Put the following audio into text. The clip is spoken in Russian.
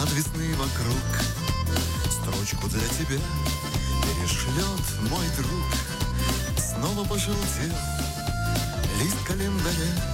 от весны вокруг. Строчку для тебя перешлет мой друг. Снова пожелтел лист календаря.